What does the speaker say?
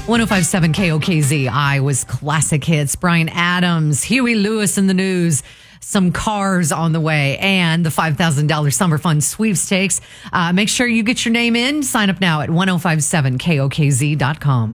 1057 KOKZ, I was classic hits. Bryan Adams, Huey Lewis in the news, some cars on the way, and the $5,000 Summer Fun sweepstakes. Make sure you get your name in. Sign up now at 1057KOKZ.com.